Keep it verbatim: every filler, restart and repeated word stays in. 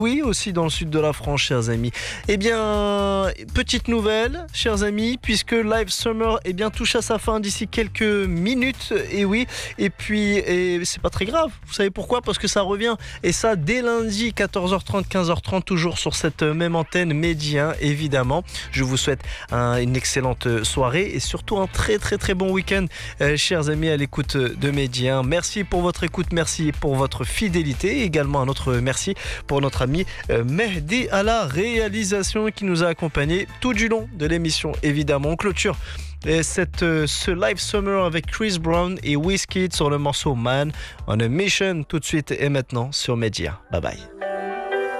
Oui, aussi dans le sud de la France, chers amis. Eh bien, petite nouvelle, chers amis, puisque Live Summer eh bien, touche à sa fin d'ici quelques minutes. Et oui, et puis, et c'est pas très grave. Vous savez pourquoi ? Parce que ça revient. Et ça, dès lundi, quatorze heures trente, quinze heures trente, toujours sur cette même antenne Média, évidemment. Je vous souhaite un, une excellente soirée et surtout un très, très, très bon week-end, euh, chers amis, à l'écoute de Média. Merci pour votre écoute, merci pour votre fidélité. Et également un autre merci pour notre ami Mehdi à la réalisation qui nous a accompagnés tout du long de l'émission. Évidemment, on clôture cette, ce Live Summer avec Chris Brown et Wizkid sur le morceau Man on a Mission tout de suite et maintenant sur Média. Bye bye.